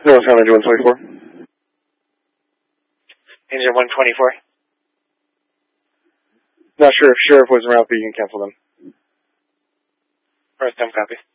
No, it's Engine 124. Engine 124. Not sure if Sheriff was around, but you can cancel them. First time copy.